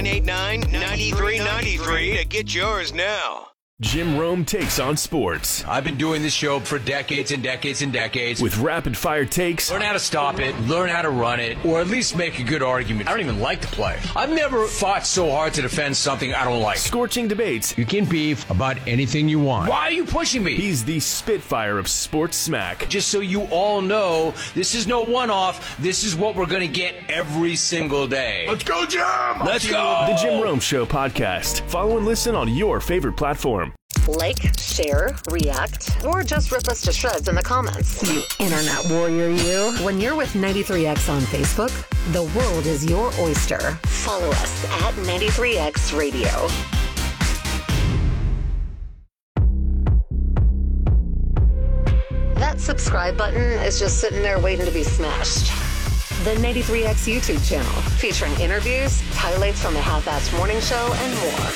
989-9393 to get yours now. Jim Rome takes on sports. I've been doing this show for decades and decades and decades. With rapid-fire takes. Learn how to stop it, learn how to run it, or at least make a good argument. I don't even like the play. I've never fought so hard to defend something I don't like. Scorching debates. You can beef about anything you want. Why are you pushing me? He's the Spitfire of sports smack. Just so you all know, this is no one-off. This is what we're going to get every single day. Let's go, Jim! Let's go! The Jim Rome Show podcast. Follow and listen on your favorite platform. Like, share, react, or just rip us to shreds in the comments. You internet warrior, you. When you're with 93X on Facebook, the world is your oyster. Follow us at 93X Radio. That subscribe button is just sitting there waiting to be smashed. The 93X YouTube channel, featuring interviews, highlights from the Half-Assed Morning Show, and more.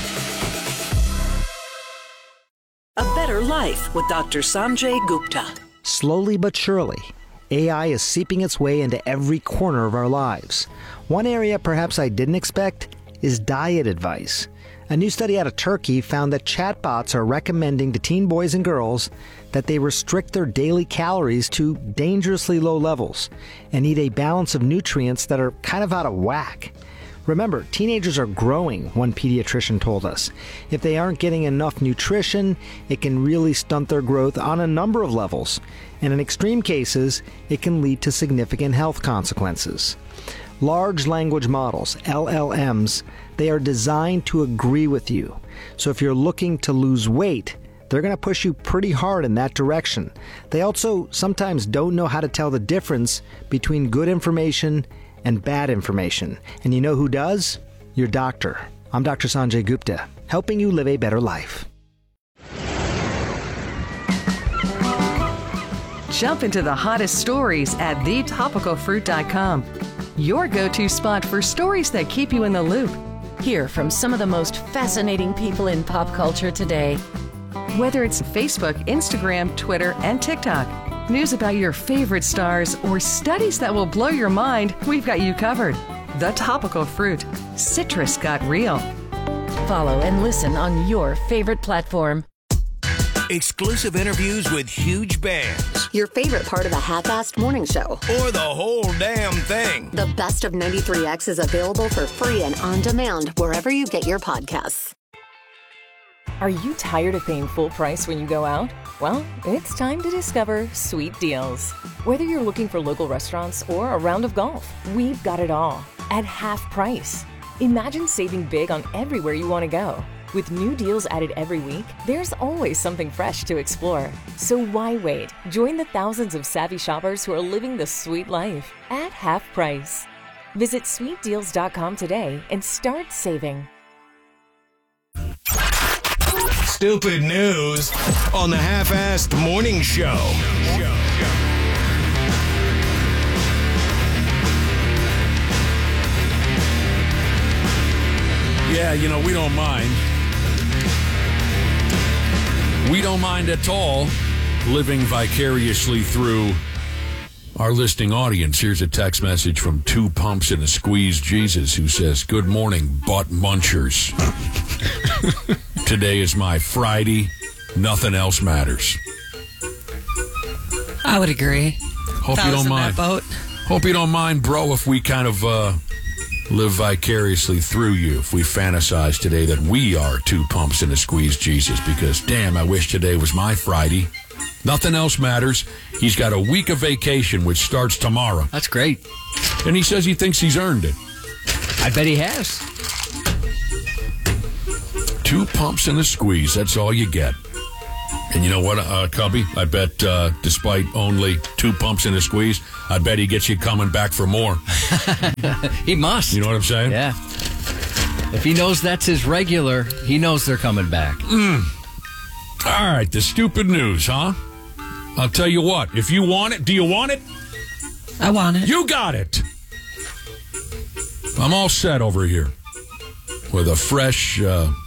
A Better Life with Dr. Sanjay Gupta. Slowly but surely, AI is seeping its way into every corner of our lives. One area perhaps I didn't expect is diet advice. A new study out of Turkey found that chatbots are recommending to teen boys and girls that they restrict their daily calories to dangerously low levels and eat a balance of nutrients that are kind of out of whack. Remember, teenagers are growing, one pediatrician told us. If they aren't getting enough nutrition, it can really stunt their growth on a number of levels. And in extreme cases, it can lead to significant health consequences. Large language models, LLMs, they are designed to agree with you. So if you're looking to lose weight, they're going to push you pretty hard in that direction. They also sometimes don't know how to tell the difference between good information and bad information. And you know who does? Your doctor. I'm Dr. Sanjay Gupta, helping you live a better life. Jump into the hottest stories at thetopicalfruit.com. Your go-to spot for stories that keep you in the loop. Hear from some of the most fascinating people in pop culture today. Whether it's Facebook, Instagram, Twitter, and TikTok, news about your favorite stars, or studies that will blow your mind, we've got you covered. The Topical Fruit. Citrus got real. Follow and listen on your favorite platform. Exclusive interviews with huge bands. Your favorite part of the Half-Assed Morning Show. Or the whole damn thing. The best of 93X is available for free and on demand wherever you get your podcasts. Are you tired of paying full price when you go out? Well, it's time to discover Sweet Deals. Whether you're looking for local restaurants or a round of golf, we've got it all at half price. Imagine saving big on everywhere you want to go. With new deals added every week, there's always something fresh to explore. So why wait? Join the thousands of savvy shoppers who are living the sweet life at half price. Visit sweetdeals.com today and start saving. Stupid news on the Half-Assed Morning Show. Yeah, you know, we don't mind. We don't mind at all living vicariously through our listening audience. Here's a text message from Two Pumps and a Squeeze Jesus, who says, "Good morning, butt munchers. Today is my Friday. Nothing else matters." I would agree. Hope you don't mind. Hope you don't mind, bro, if we kind of live vicariously through you, if we fantasize today that we are Two Pumps and a Squeeze Jesus, because damn, I wish today was my Friday. Nothing else matters. He's got a week of vacation, which starts tomorrow. That's great. And he says he thinks he's earned it. I bet he has. Two pumps and a squeeze. That's all you get. And you know what, Cubby? I bet despite only 2 pumps and a squeeze, I bet he gets you coming back for more. He must. You know what I'm saying? Yeah. If he knows that's his regular, he knows they're coming back. All right, the stupid news, huh? I'll tell you what. If you want it, do you want it? I want it. You got it. I'm all set over here with a fresh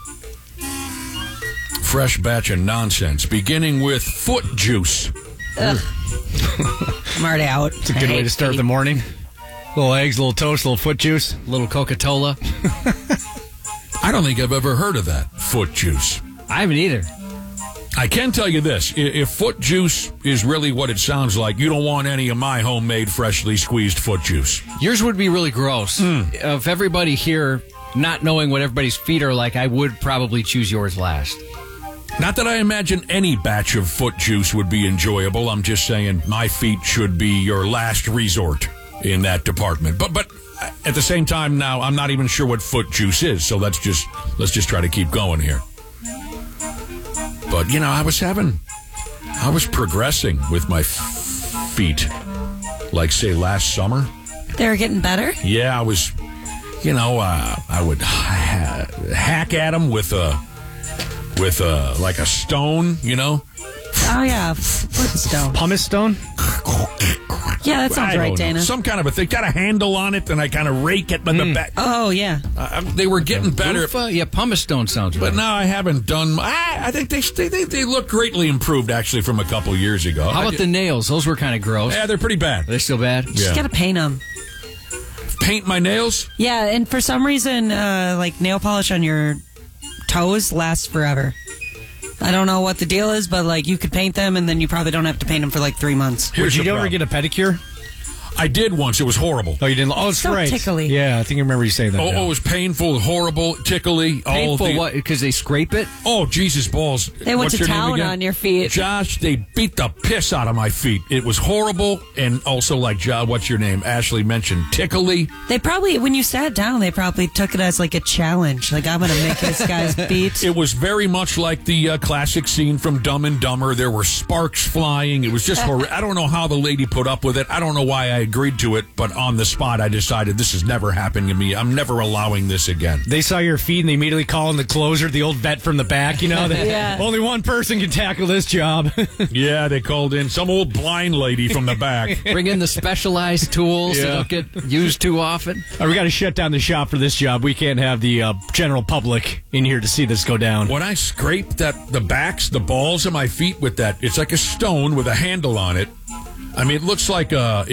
batch of nonsense, beginning with foot juice. I'm already out. It's a good way to start the morning. Little eggs, little toast, little foot juice, little Coca-Cola. I don't think I've ever heard of that, foot juice. I haven't either. I can tell you this. If foot juice is really what it sounds like, you don't want any of my homemade, freshly squeezed foot juice. Yours would be really gross. Of everybody here not knowing what everybody's feet are like, I would probably choose yours last. Not that I imagine any batch of foot juice would be enjoyable. I'm just saying my feet should be your last resort in that department. But at the same time now, I'm not even sure what foot juice is, so let's just try to keep going here. But, I was progressing with my feet, like, say, last summer. They were getting better? Yeah, I was, I would hack at them with like a stone, Oh, yeah, foot stone. Pumice stone? Yeah, that sounds right, Dana. Some kind of a thing. Got a handle on it, and I kind of rake it by the back. Oh, yeah. They were getting better. Yeah, pumice stone sounds But right. now I haven't done... I think they look greatly improved, actually, from a couple years ago. How about the nails? Those were kind of gross. Yeah, they're pretty bad. Are they still bad? You just got to paint them. Paint my nails? Yeah, and for some reason, like nail polish on your toes lasts forever. I don't know what the deal is, but like you could paint them and then you probably don't have to paint them for like 3 months. Did you ever get a pedicure? I did once. It was horrible. Oh, you didn't? Oh, it's so right. tickly. Yeah, I think I remember you saying that. Oh, it was painful, horrible, tickly. Painful what? Because they scrape it? Oh, Jesus balls. They went What's to your name town again? on your feet. Josh, they beat the piss out of my feet. It was horrible, and also, like, what's your name? Ashley mentioned, tickly. They probably, when you sat down, they probably took it as like a challenge. Like, I'm going to make this guy's feet. It was very much like the classic scene from Dumb and Dumber. There were sparks flying. It was just horrible. I don't know how the lady put up with it. I don't know why I agreed to it, but on the spot, I decided this is never happening to me. I'm never allowing this again. They saw your feet and they immediately call in the closer, the old vet from the back, that Yeah. only one person can tackle this job. Yeah, they called in some old blind lady from the back. Bring in the specialized tools that don't get used too often. We got to shut down the shop for this job. We can't have the general public in here to see this go down. When I scraped the balls of my feet with that, it's like a stone with a handle on it. I mean, it looks like a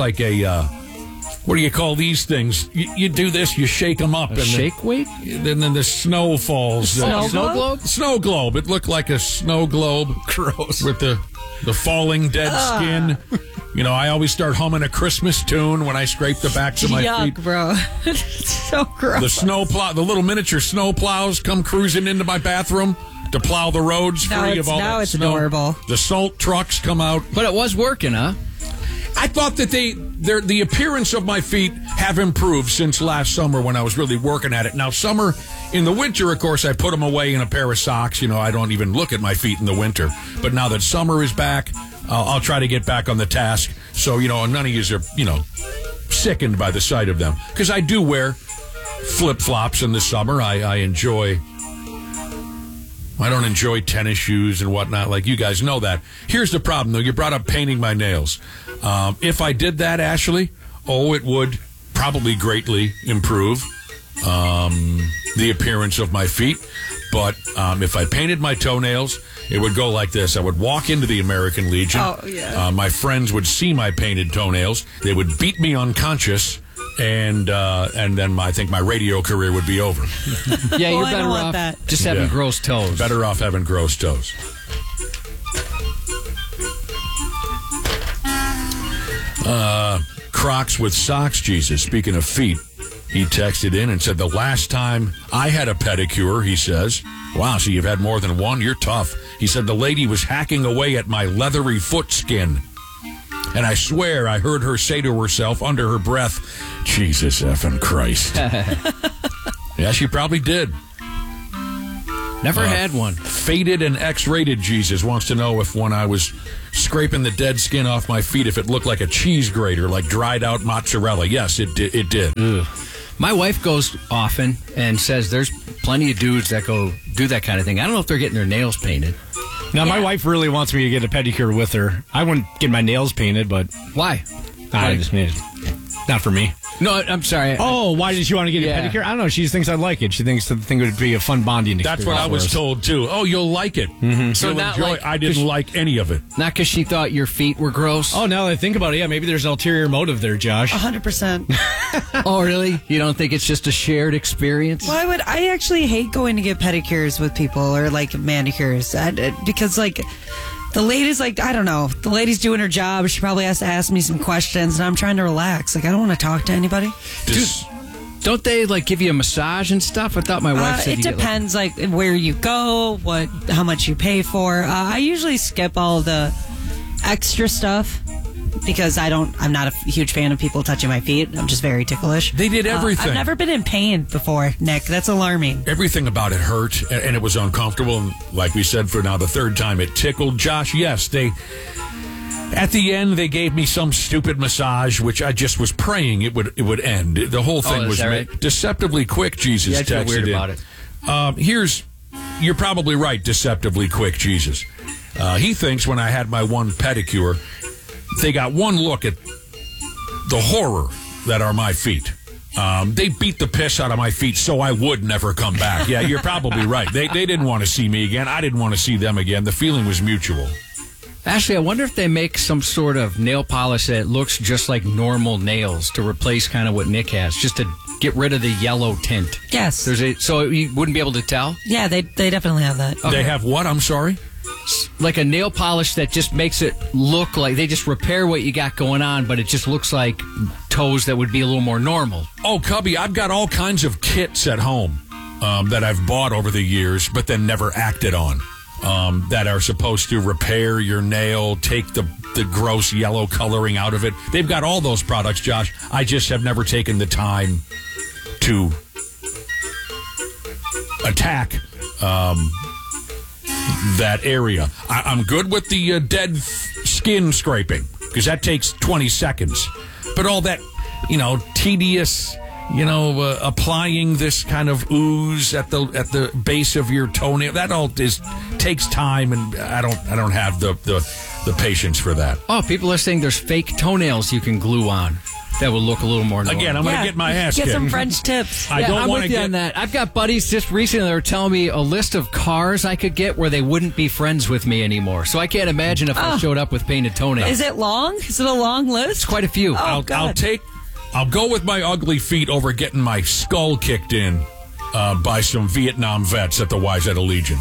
what do you call these things? You do this, you shake them up. And shake weight? Then the snow falls. Snow globe? Snow globe. It looked like a snow globe. Gross. With the falling dead skin. I always start humming a Christmas tune when I scrape the backs of my feet. Yuck, bro. It's so gross. The little miniature snow plows come cruising into my bathroom to plow the roads free of all that now it's snow. adorable. The salt trucks come out. But it was working, huh? I thought that the appearance of my feet have improved since last summer when I was really working at it. Now, in the winter, of course, I put them away in a pair of socks. I don't even look at my feet in the winter. But now that summer is back, I'll try to get back on the task. So, none of you are, sickened by the sight of them. Because I do wear flip-flops in the summer. I don't enjoy tennis shoes and whatnot, like you guys know that. Here's the problem, though. You brought up painting my nails. If I did that, Ashley, it would probably greatly improve the appearance of my feet. But if I painted my toenails, it would go like this. I would walk into the American Legion. Oh, yeah. My friends would see my painted toenails. They would beat me unconscious. And then I think my radio career would be over. Yeah, you're I better don't want off that. just having gross toes. Better off having gross toes. Crocs with socks, Jesus. Speaking of feet, he texted in and said, the last time I had a pedicure, he says, wow, so you've had more than one? You're tough. He said, the lady was hacking away at my leathery foot skin. And I swear I heard her say to herself under her breath, Jesus effing Christ. Yeah, she probably did. Never had one. Faded and X-rated Jesus wants to know if when I was scraping the dead skin off my feet, if it looked like a cheese grater, like dried out mozzarella. Yes, it did. Ugh. My wife goes often and says there's plenty of dudes that go do that kind of thing. I don't know if they're getting their nails painted. Now, my wife really wants me to get a pedicure with her. I wouldn't get my nails painted, but... Why? Not for me. No, I'm sorry. Oh, why did she want to get a pedicure? I don't know. She just thinks I like it. She thinks the thing would be a fun bonding experience. That's what I was told, too. Oh, you'll like it. Mm-hmm. So you'll not enjoy like- it. I didn't like any of it. Not because she thought your feet were gross? Oh, now that I think about it, yeah, maybe there's an ulterior motive there, Josh. 100%. Oh, really? You don't think it's just a shared experience? Why would I actually hate going to get pedicures with people or like manicures? Because like the lady's like, I don't know, the lady's doing her job. She probably has to ask me some questions, and I'm trying to relax. Like I don't want to talk to anybody. Don't they like give you a massage and stuff? I thought my wife said it depends, like where you go, how much you pay for. I usually skip all of the extra stuff. Because I'm not a huge fan of people touching my feet. I'm just very ticklish. They did everything. I've never been in pain before, Nick. That's alarming. Everything about it hurt, and it was uncomfortable. And like we said, for now the third time, it tickled. Josh, yes, at the end, they gave me some stupid massage, which I just was praying it would end. The whole thing was right? deceptively quick. Jesus I feel texted weird in. about it. You're probably right. Deceptively quick, Jesus. He thinks when I had my one pedicure, they got one look at the horror that are my feet. They beat the piss out of my feet so I would never come back. Yeah, you're probably right. They didn't want to see me again. I didn't want to see them again. The feeling was mutual. Actually, I wonder if they make some sort of nail polish that looks just like normal nails to replace kind of what Nick has, just to get rid of the yellow tint. Yes. So you wouldn't be able to tell? Yeah, they definitely have that. Okay. They have what? I'm sorry? Like a nail polish that just makes it look like they just repair what you got going on, but it just looks like toes that would be a little more normal. Oh, Cubby, I've got all kinds of kits at home that I've bought over the years, but then never acted on, that are supposed to repair your nail, take the gross yellow coloring out of it. They've got all those products, Josh. I just have never taken the time to attack that area. I'm good with the dead skin scraping because that takes 20 seconds. But all that, tedious, applying this kind of ooze at the base of your toenail, that all takes time, and I don't have the patience for that. Oh, people are saying there's fake toenails you can glue on that will look a little more normal. Again, I'm going to get my ass kicked. Get some French tips. I'm with you on that. I've got buddies just recently that were telling me a list of cars I could get where they wouldn't be friends with me anymore. So I can't imagine if I showed up with painted toenails. Is it long? Is it a long list? It's quite a few. Oh, I'll go with my ugly feet over getting my skull kicked in by some Vietnam vets at the Wayzata Legion.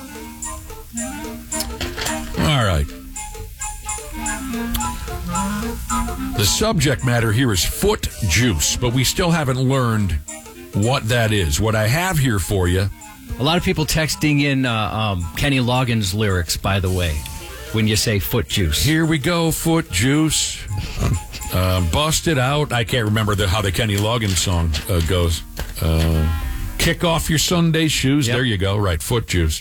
All right. The subject matter here is foot juice, but we still haven't learned what that is. What I have here for you. A lot of people texting in Kenny Loggins lyrics, by the way, when you say foot juice. Here we go, foot juice. Bust it out. I can't remember how the Kenny Loggins song goes. Kick off your Sunday shoes. Yep. There you go. Right, foot juice.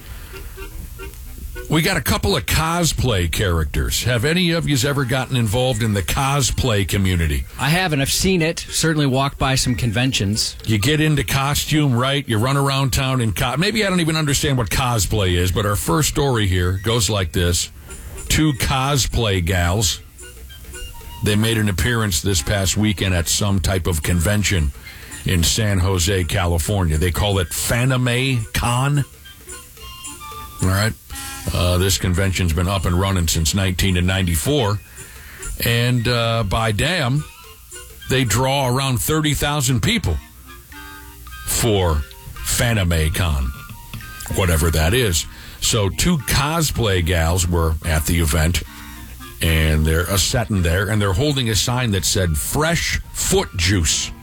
We got a couple of cosplay characters. Have any of you ever gotten involved in the cosplay community? I haven't. I've seen it. Certainly walked by some conventions. You get into costume, right? You run around town in maybe I don't even understand what cosplay is, but our first story here goes like this. 2 cosplay gals. They made an appearance this past weekend at some type of convention in San Jose, California. They call it Fanime Con. All right. This convention's been up and running since 1994. And by damn, they draw around 30,000 people for Fanime Con, whatever that is. So 2 cosplay gals were at the event, and they're sitting there, and they're holding a sign that said, fresh foot juice.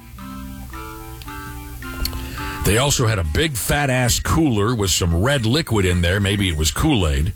They also had a big fat-ass cooler with some red liquid in there. Maybe it was Kool-Aid.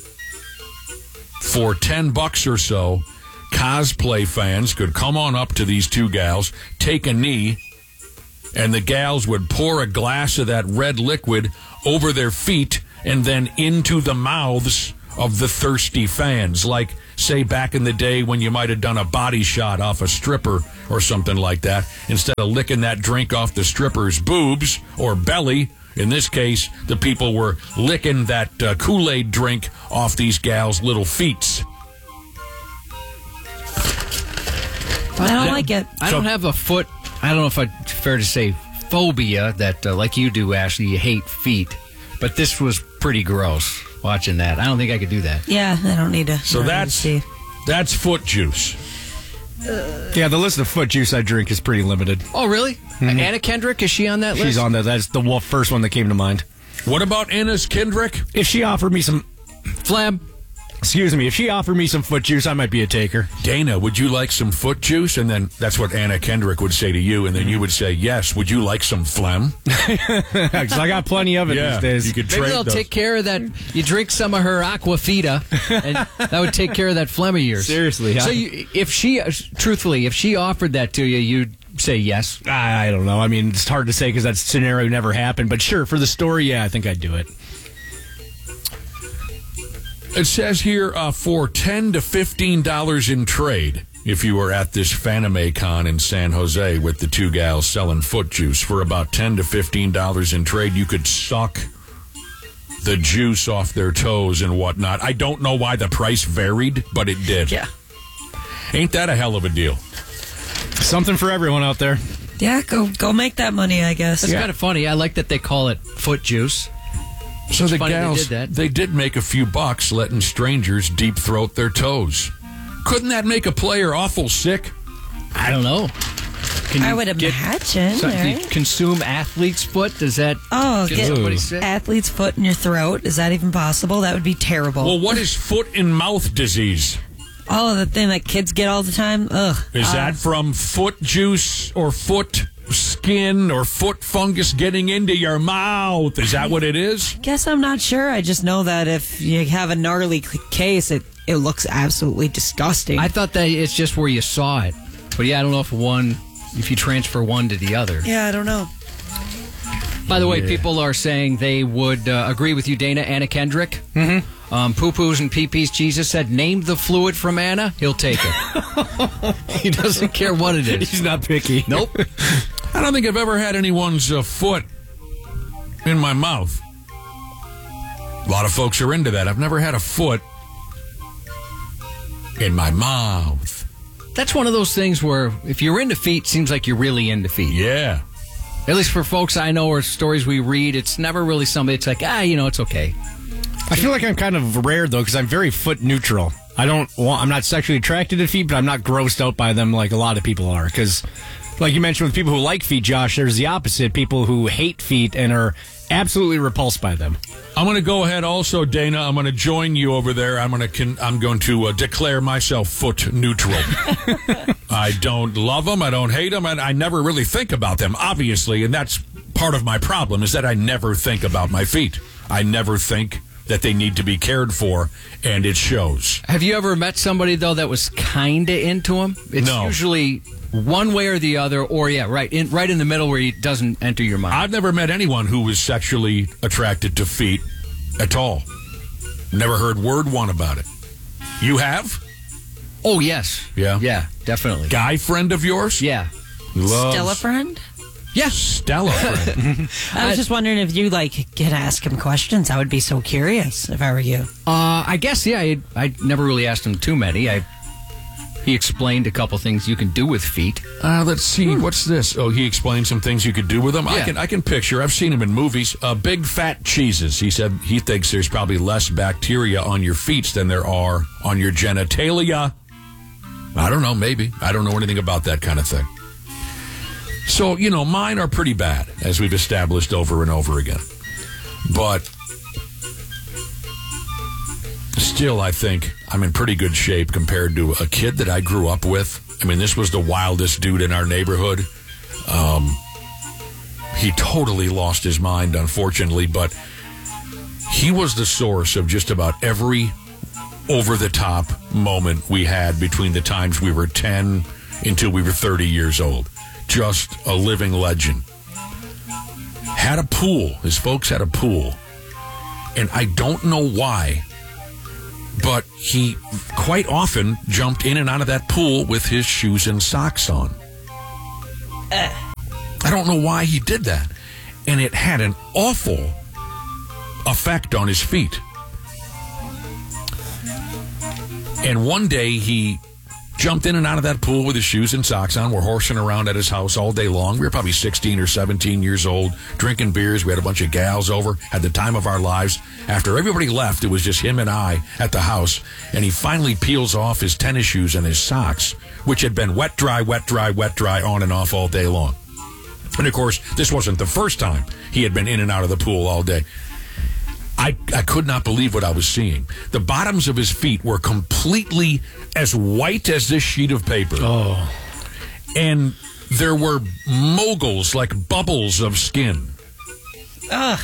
For $10 or so, cosplay fans could come on up to these 2 gals, take a knee, and the gals would pour a glass of that red liquid over their feet and then into the mouths of the thirsty fans. Like, say, back in the day when you might have done a body shot off a stripper or something like that. Instead of licking that drink off the stripper's boobs or belly, in this case, the people were licking that Kool-Aid drink off these gals' little feet. I don't like it. I don't have a foot. I don't know if it's fair to say phobia that, like you do, Ashley, you hate feet. But this was pretty gross watching that. I don't think I could do that. Yeah, I don't need to. So that's foot juice. Yeah, the list of foot juice I drink is pretty limited. Oh, really? Mm-hmm. Anna Kendrick, is she on that list? She's on there. That's the first one that came to mind. What about Anna's Kendrick? If she offered me some phlegm. Excuse me, if she offered me some foot juice, I might be a taker. Dana, would you like some foot juice? And then that's what Anna Kendrick would say to you, and then you would say, yes, would you like some phlegm? Because I got plenty of it these days. You could Maybe they'll take care of that. You drink some of her Aquafita, and that would take care of that phlegm of yours. Seriously. So if she offered that to you, you'd say yes? I don't know. I mean, it's hard to say because that scenario never happened. But sure, for the story, yeah, I think I'd do it. It says here for $10 to $15 in trade, if you were at this Fanime Con in San Jose with the two gals selling foot juice, for about $10 to $15 in trade, you could suck the juice off their toes and whatnot. I don't know why the price varied, but it did. Yeah. Ain't that a hell of a deal? Something for everyone out there. Yeah, go make that money, I guess. That's kind of funny. I like that they call it foot juice. So the funny gals, they did make a few bucks letting strangers deep throat their toes. Couldn't that make a player awful sick? I don't know. I would imagine. Right? Consume athlete's foot? Does that get somebody sick? Athlete's foot in your throat? Is that even possible? That would be terrible. Well, what is foot and mouth disease? Oh, the thing that kids get all the time? Ugh. Is that from foot juice or foot skin or foot fungus getting into your mouth? Is that what it is? Guess I'm not sure. I just know that if you have a gnarly case, it looks absolutely disgusting. I thought that it's just where you saw it. But yeah, I don't know if you transfer one to the other. Yeah, I don't know. By the way, people are saying they would agree with you, Dana. Anna Kendrick. Mm-hmm. Poo-poos and pee-pees. Jesus said, name the fluid from Anna. He'll take it. He doesn't care what it is. He's not picky. Nope. I don't think I've ever had anyone's foot in my mouth. A lot of folks are into that. I've never had a foot in my mouth. That's one of those things where if you're into feet, seems like you're really into feet. Yeah. At least for folks I know or stories we read, it's never really somebody. It's like, it's okay. I feel like I'm kind of rare, though, because I'm very foot neutral. I'm not sexually attracted to feet, but I'm not grossed out by them like a lot of people are. Because, like you mentioned, with people who like feet, Josh, there's the opposite. People who hate feet and are absolutely repulsed by them. I'm going to go ahead also, Dana. I'm going to join you over there. I'm going to declare myself foot neutral. I don't love them. I don't hate them. And I never really think about them, obviously. And that's part of my problem, is that I never think about my feet. I never think that they need to be cared for, and it shows. Have you ever met somebody, though, that was kind of into them? It's usually one way or the other, or, right in the middle where it doesn't enter your mind. I've never met anyone who was sexually attracted to feet at all. Never heard word one about it. You have? Oh, yes. Yeah? Yeah, definitely. Guy friend of yours? Yeah. Still a friend? Yeah. Stella friend. I was just wondering if you get ask him questions. I would be so curious if I were you. I guess, yeah. I never really asked him too many. He explained a couple things you can do with feet. Let's see. What's this? Oh, he explained some things you could do with them. Yeah. I can picture. I've seen him in movies. Big fat cheeses. He said he thinks there's probably less bacteria on your feet than there are on your genitalia. I don't know. Maybe. I don't know anything about that kind of thing. So, mine are pretty bad, as we've established over and over again. But still, I think I'm in pretty good shape compared to a kid that I grew up with. I mean, this was the wildest dude in our neighborhood. He totally lost his mind, unfortunately, but he was the source of just about every over-the-top moment we had between the times we were 10 until we were 30 years old. Just a living legend. Had a pool. His folks had a pool. And I don't know why, but he quite often jumped in and out of that pool with his shoes and socks on. I don't know why he did that. And it had an awful effect on his feet. And one day he jumped in and out of that pool with his shoes and socks on. We're horsing around at his house all day long. We were probably 16 or 17 years old, drinking beers. We had a bunch of gals over, had the time of our lives. After everybody left, it was just him and I at the house, and he finally peels off his tennis shoes and his socks, which had been wet, dry, on and off all day long. And, of course, this wasn't the first time he had been in and out of the pool all day. I could not believe what I was seeing. The bottoms of his feet were completely as white as this sheet of paper. Oh. And there were moguls, like bubbles of skin. Ugh.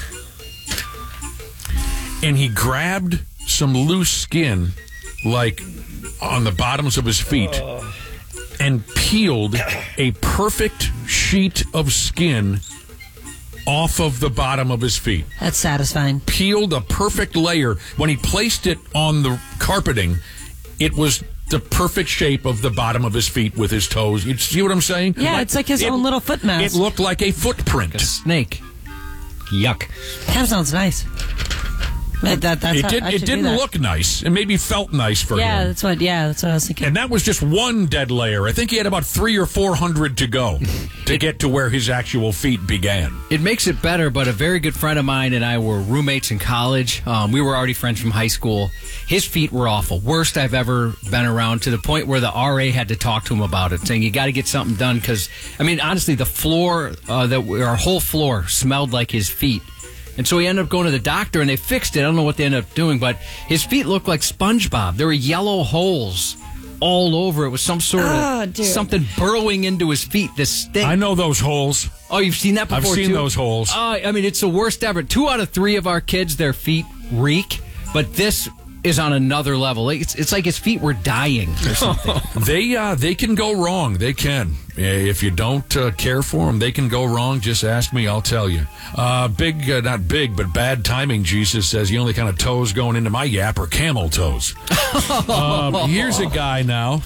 And he grabbed some loose skin, like on the bottoms of his feet, and peeled a perfect sheet of skin off of the bottom of his feet. That's satisfying. Peeled a perfect layer. When he placed it on the carpeting, it was the perfect shape of the bottom of his feet with his toes. You see what I'm saying? Yeah, it's like his own little foot mask. It looked like a footprint. Like a snake. Yuck. That sounds nice. It didn't look nice. It maybe felt nice for him. That's what I was thinking. And that was just one dead layer. I think he had about 300 or 400 to go to get to where his actual feet began. It makes it better, but a very good friend of mine and I were roommates in college. We were already friends from high school. His feet were awful. Worst I've ever been around, to the point where the RA had to talk to him about it, saying, you got to get something done. Because, I mean, honestly, the floor, our whole floor smelled like his feet. And so he ended up going to the doctor, and they fixed it. I don't know what they ended up doing, but his feet looked like SpongeBob. There were yellow holes all over. It was some sort of something burrowing into his feet. This stink. I know those holes. Oh, you've seen that before, I've seen too? those holes. I mean, it's the worst ever. 2 out of 3 of our kids, their feet reek, but this is on another level. It's like his feet were dying or something. They can go wrong. They can. If you don't care for them, they can go wrong. Just ask me, I'll tell you. Not big, but bad timing, Jesus says. The only kind of toes going into my yap are camel toes. Here's a guy now.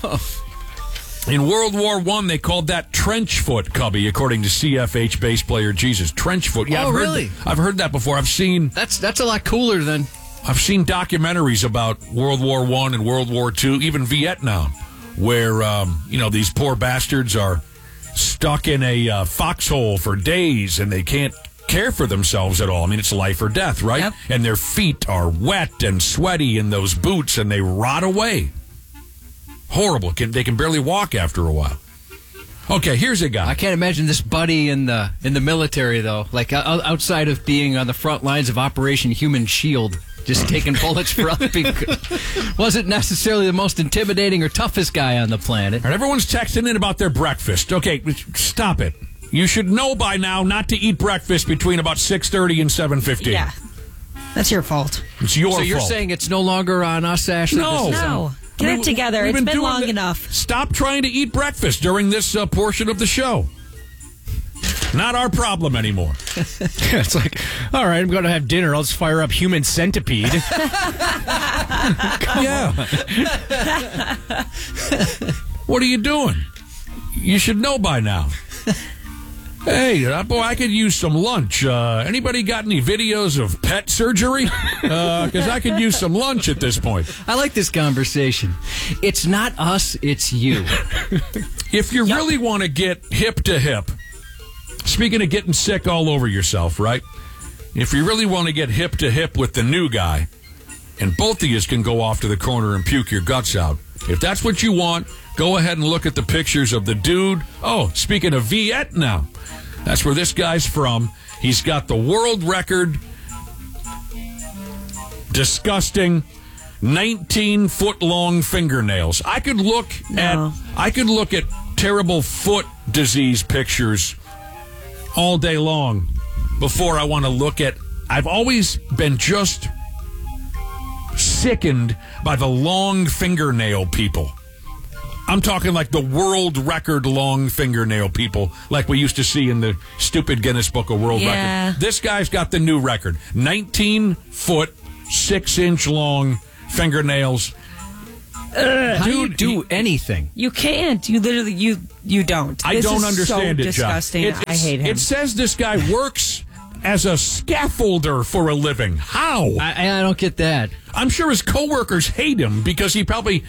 In World War I, they called that trench foot, Cubby, according to CFH bass player Jesus. Trench foot. Yeah, really? I've heard that before. I've seen... That's a lot cooler than... I've seen documentaries about World War I and World War II, even Vietnam, where, these poor bastards are stuck in a foxhole for days and they can't care for themselves at all. I mean, it's life or death, right? Yep. And their feet are wet and sweaty in those boots and they rot away. Horrible. They can barely walk after a while. Okay, here's a guy. I can't imagine this buddy in the military, though. Like, outside of being on the front lines of Operation Human Shield, just taking bullets for other people. Wasn't necessarily the most intimidating or toughest guy on the planet. And everyone's texting in about their breakfast. Okay, stop it. You should know by now not to eat breakfast between about 6:30 and 7:15. Yeah. That's your fault. It's your fault. So you're saying it's no longer on us, Ashley? No. Get it together. It's been long enough. Stop trying to eat breakfast during this portion of the show. Not our problem anymore. It's like, all right, I'm going to have dinner. I'll just fire up Human Centipede. Yeah. What are you doing? You should know by now. Hey, boy, I could use some lunch. Anybody got any videos of pet surgery? Because I could use some lunch at this point. I like this conversation. It's not us, it's you. If you really want to get hip to hip, speaking of getting sick all over yourself, right? If you really want to get hip to hip with the new guy, and both of you can go off to the corner and puke your guts out, if that's what you want, go ahead and look at the pictures of the dude. Oh, speaking of Vietnam, that's where this guy's from. He's got the world record, disgusting 19-foot-long fingernails. I could look at terrible foot disease pictures all day long before I want to look at... I've always been just sickened by the long fingernail people. I'm talking like the world record long fingernail people like we used to see in the stupid Guinness Book of World Record. This guy's got the new record. 19-foot, 6-inch long fingernails. How do you do anything? You can't. You literally, you don't. I don't understand so it, disgusting. John. I hate him. It says this guy works as a scaffolder for a living. How? I don't get that. I'm sure his coworkers hate him because he probably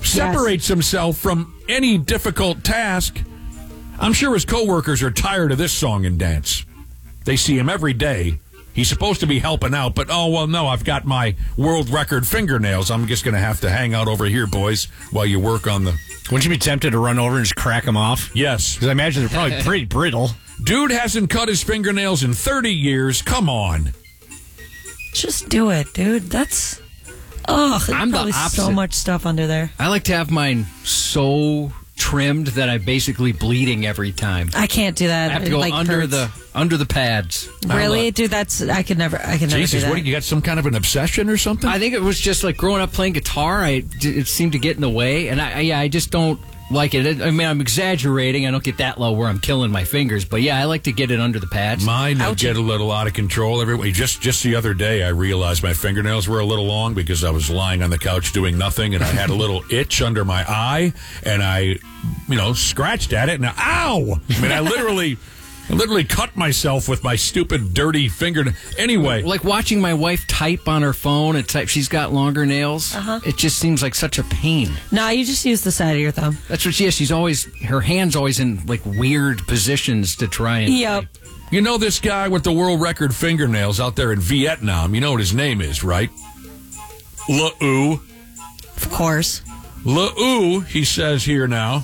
separates himself from any difficult task. I'm sure his coworkers are tired of this song and dance. They see him every day. He's supposed to be helping out, but no, I've got my world record fingernails. I'm just going to have to hang out over here, boys, while you work on the... Wouldn't you be tempted to run over and just crack them off? Yes. Because I imagine they're probably pretty brittle. Dude hasn't cut his fingernails in 30 years. Come on. Just do it, dude. That's... Oh, I'm the probably opposite. so much stuff under there. I like to have mine so trimmed that I'm basically bleeding every time. I can't do that. I have to go Like, under hurts. the pads. Really, dude? I could never do Jesus, that. what, you got some kind of an obsession or something? I think it was just like growing up playing guitar. It seemed to get in the way, and I just don't like it. I mean, I'm exaggerating. I don't get that low where I'm killing my fingers, but yeah, I like to get it under the pads. Mine get a little out of control every way. Just the other day, I realized my fingernails were a little long because I was lying on the couch doing nothing, and I had a little itch under my eye, and I, scratched at it, and ow! I mean, I literally cut myself with my stupid, dirty finger. Anyway. Like watching my wife type on her phone and type, she's got longer nails. It just seems like such a pain. No, you just use the side of your thumb. That's what she is. Her hand's always in like weird positions to try and... Yep. You know this guy with the world record fingernails out there in Vietnam? You know what his name is, right? Le-ou. Of course. Le-ou, he says here now.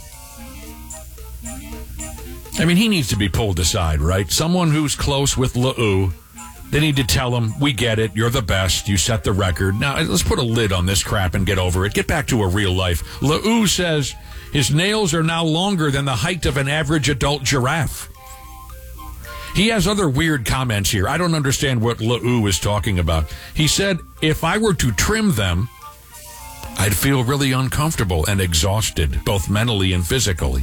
I mean, he needs to be pulled aside, right? Someone who's close with Le-ou, they need to tell him, we get it, you're the best, you set the record. Now, let's put a lid on this crap and get over it. Get back to a real life. Le-ou says his nails are now longer than the height of an average adult giraffe. He has other weird comments here. I don't understand what Le-ou is talking about. He said, if I were to trim them, I'd feel really uncomfortable and exhausted, both mentally and physically.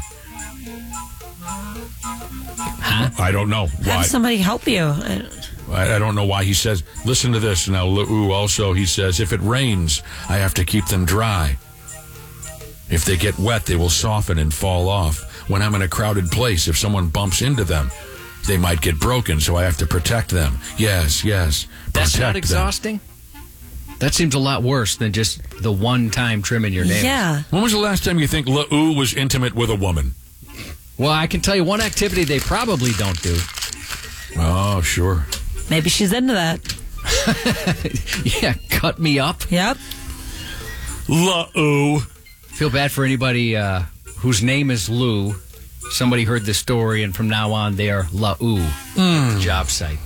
I don't know why. Have somebody help you. I don't know why he says, listen to this. Now, Le-ou also, he says, if it rains, I have to keep them dry. If they get wet, they will soften and fall off. When I'm in a crowded place, if someone bumps into them, they might get broken, so I have to protect them. Yes. That's not them. exhausting? That seems a lot worse than just the one-time trimming your nails. Yeah. When was the last time you think Le-ou was intimate with a woman? Well, I can tell you one activity they probably don't do. Oh, sure. Maybe she's into that. Yeah, cut me up. Yep. Le-ou. Feel bad for anybody whose name is Lou. Somebody heard this story, and from now on, they are Le-ou at the job site.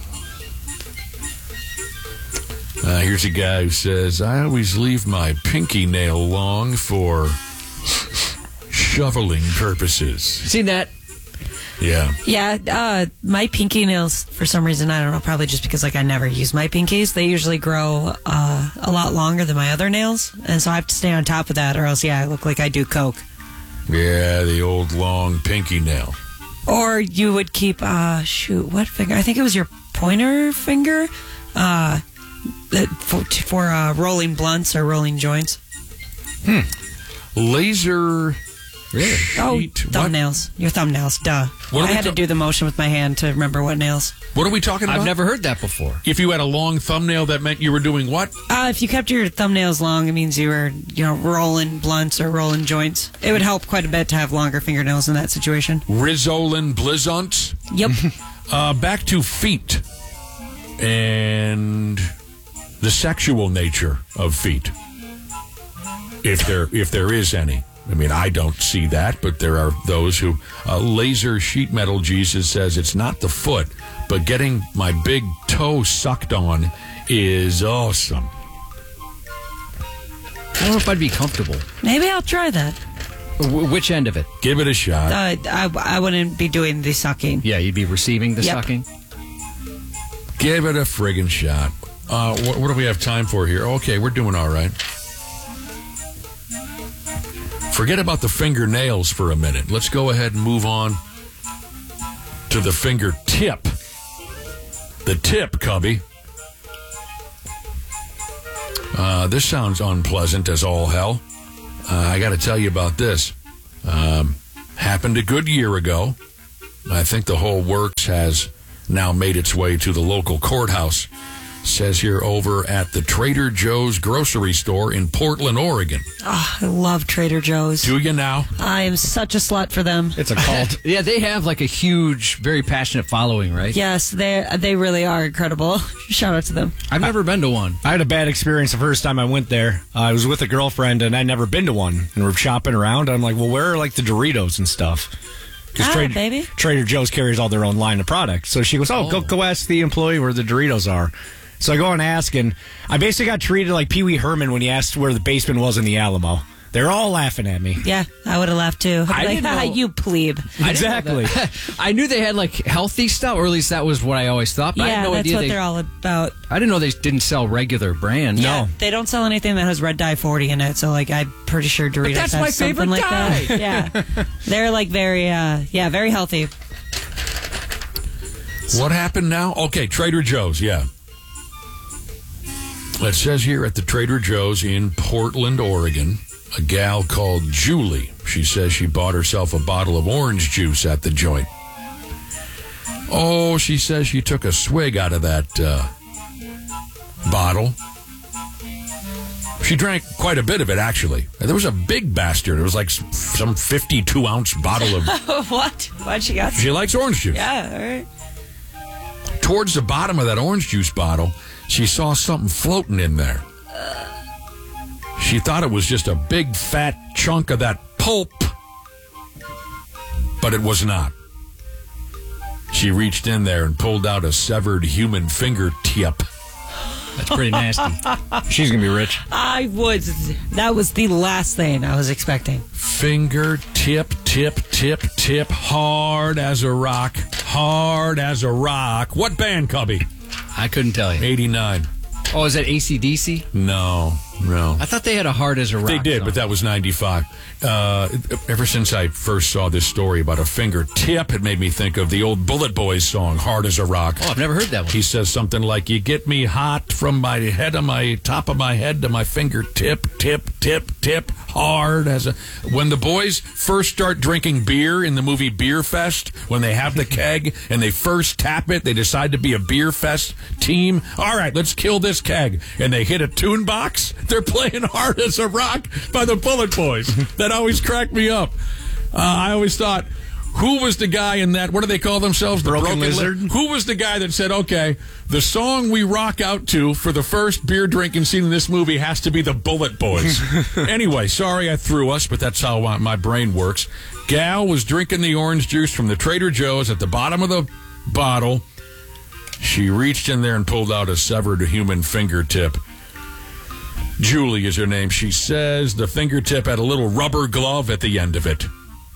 Here's a guy who says, I always leave my pinky nail long for shoveling purposes. Seen that? Yeah. Yeah, my pinky nails, for some reason, I don't know, probably just because I never use my pinkies, they usually grow a lot longer than my other nails, and so I have to stay on top of that, or else, I look like I do coke. Yeah, the old long pinky nail. Or you would keep, what finger? I think it was your pointer finger for rolling blunts or rolling joints. Laser... Really? Oh, thumbnails. Your thumbnails, duh. I had to do the motion with my hand to remember what nails. What are we talking about? I've never heard that before. If you had a long thumbnail, that meant you were doing what? If you kept your thumbnails long, it means you were, rolling blunts or rolling joints. It would help quite a bit to have longer fingernails in that situation. Rizzolin blizzunts? Yep. Back to feet and the sexual nature of feet, if there is any. I mean, I don't see that, but there are those who... Laser Sheet Metal Jesus says it's not the foot, but getting my big toe sucked on is awesome. I don't know if I'd be comfortable. Maybe I'll try that. Which end of it? Give it a shot. I wouldn't be doing the sucking. Yeah, you'd be receiving the sucking? Give it a friggin' shot. What do we have time for here? Okay, we're doing all right. Forget about the fingernails for a minute. Let's go ahead and move on to the fingertip. The tip, Cubby. This sounds unpleasant as all hell. I got to tell you about this. Happened a good year ago. I think the whole works has now made its way to the local courthouse. Says here over at the Trader Joe's grocery store in Portland, Oregon. Oh, I love Trader Joe's. Do you now? I am such a slut for them. It's a cult. Yeah, they have like a huge, very passionate following, right? Yes, they really are incredible. Shout out to them. I've never been to one. I had a bad experience the first time I went there. I was with a girlfriend, and I'd never been to one. And we're shopping around. And I'm like, well, where are like the Doritos and stuff? Because baby. Trader Joe's carries all their own line of products. So she goes, go ask the employee where the Doritos are. So I go and ask, and I basically got treated like Pee Wee Herman when he asked where the basement was in the Alamo. They're all laughing at me. Yeah, I would have laughed too. I'd be like, you plebe. Exactly. I knew they had like healthy stuff, or at least that was what I always thought. But I had no that's idea what they're all about. I didn't know they didn't sell regular brands. Yeah, No. they don't sell anything that has red dye 40 in it. So like, I'm pretty sure Doritos that's has my something favorite like dye. that. Yeah, they're like very, very healthy. What happened now? Okay, Trader Joe's, yeah. It says here at the Trader Joe's in Portland, Oregon, a gal called Julie. She says she bought herself a bottle of orange juice at the joint. Oh, she says she took a swig out of that bottle. She drank quite a bit of it, actually. There was a big bastard. It was like some 52-ounce bottle of... What? Why'd she got? She likes orange juice. Yeah, all right. Towards the bottom of that orange juice bottle, she saw something floating in there. She thought it was just a big fat chunk of that pulp, but it was not. She reached in there and pulled out a severed human fingertip. That's pretty nasty. She's going to be rich. I would. That was the last thing I was expecting. Fingertip, tip, hard as a rock. Hard as a rock. What band, Cubby? I couldn't tell you. 89. Oh, is that AC/DC? No. I thought they had a Hard as a Rock. They did, song. but that was 95. Ever since I first saw this story about a fingertip, it made me think of the old Bullet Boys song, Hard as a Rock. Oh, I've never heard that one. He says something like, you get me hot from my head to my top of my head to my fingertip, tip, hard as a... When the boys first start drinking beer in the movie Beer Fest, when they have the keg and they first tap it, they decide to be a Beer Fest team. All right, let's kill this keg. And they hit a tune box. They're playing Hard as a Rock by the Bullet Boys. That always cracked me up. I always thought, who was the guy in that? What do they call themselves? The Broken Lizard? Who was the guy that said, okay, the song we rock out to for the first beer drinking scene in this movie has to be the Bullet Boys? Anyway, sorry I threw us, but that's how my brain works. Gal was drinking the orange juice from the Trader Joe's at the bottom of the bottle. She reached in there and pulled out a severed human fingertip. Julie is her name. She says the fingertip had a little rubber glove at the end of it.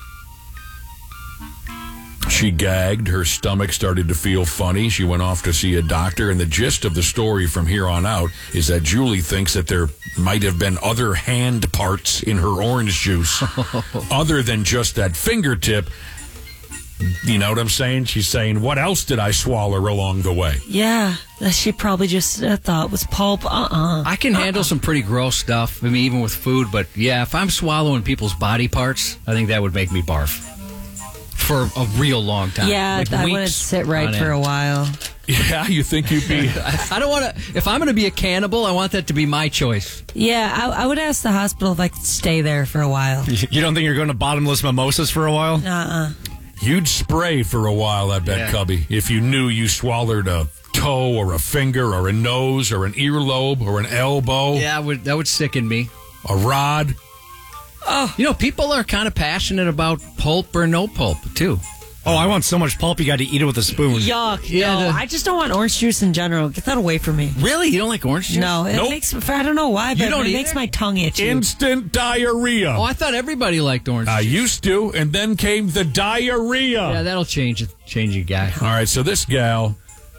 She gagged. Her stomach started to feel funny. She went off to see a doctor. And the gist of the story from here on out is that Julie thinks that there might have been other hand parts in her orange juice other than just that fingertip. You know what I'm saying? She's saying, what else did I swallow along the way? Yeah, she probably just thought was pulp. I can handle some pretty gross stuff, I mean, even with food. But yeah, if I'm swallowing people's body parts, I think that would make me barf for a real long time. Yeah, like I weeks want to sit right for a while. Yeah, you think you'd be... I don't want to... If I'm going to be a cannibal, I want that to be my choice. Yeah, I would ask the hospital if I could stay there for a while. You don't think you're going to bottomless mimosas for a while? You'd spray for a while, I bet, Cubby, if you knew you swallowed a toe or a finger or a nose or an earlobe or an elbow. Yeah, that would sicken me. A rod. Oh. You know, people are kind of passionate about pulp or no pulp, too. Oh, I want so much pulp, you got to eat it with a spoon. Yuck. Yeah, no, I just don't want orange juice in general. Get that away from me. Really? You don't like orange juice? No, it Nope. makes... I don't know why, but it makes my tongue itchy. Instant diarrhea. Oh, I thought everybody liked orange juice. I used to, and then came the diarrhea. Yeah, that'll change you, guy. All right, so this gal,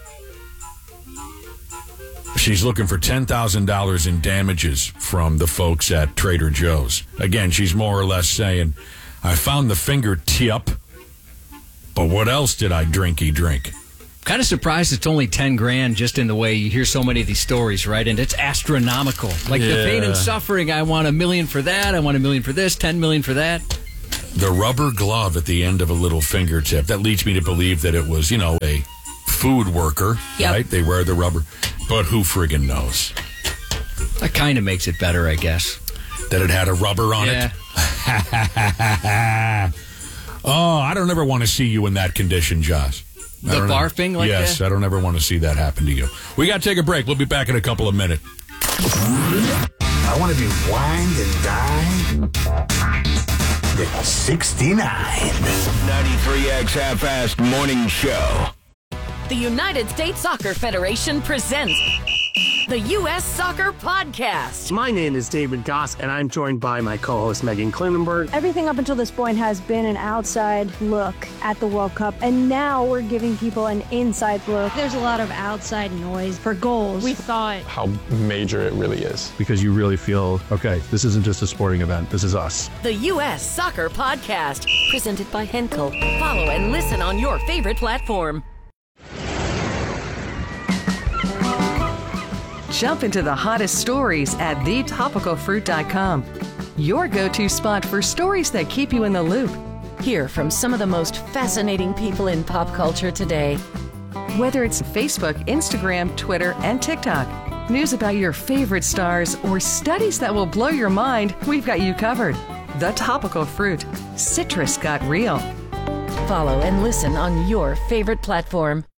she's looking for $10,000 in damages from the folks at Trader Joe's. Again, she's more or less saying, I found the fingertip, but what else did I drink? Kind of surprised it's only 10 grand just in the way you hear so many of these stories, right? And it's astronomical. Like the pain and suffering, I want $1 million for that, I want $1 million for this, $10 million for that. The rubber glove at the end of a little fingertip, that leads me to believe that it was, a food worker, right? They wear the rubber. But who friggin' knows? That kind of makes it better, I guess. That it had a rubber on it? Oh, I don't ever want to see you in that condition, Josh. The barfing like that? Yes, I don't ever want to see that happen to you. We got to take a break. We'll be back in a couple of minutes. I want to be wined and dined at 69. 93X Half-Assed Morning Show. The United States Soccer Federation presents the U.S. Soccer Podcast. My name is David Goss, and I'm joined by my co-host, Megan Klinenberg. Everything up until this point has been an outside look at the World Cup, and now we're giving people an inside look. There's a lot of outside noise for goals. We thought how major it really is, because you really feel, okay, this isn't just a sporting event, this is us. The U.S. Soccer Podcast, presented by Henkel. Follow and listen on your favorite platform. Jump into the hottest stories at thetopicalfruit.com. Your go-to spot for stories that keep you in the loop. Hear from some of the most fascinating people in pop culture today. Whether it's Facebook, Instagram, Twitter, and TikTok, news about your favorite stars, or studies that will blow your mind, we've got you covered. The Topical Fruit. Citrus got real. Follow and listen on your favorite platform.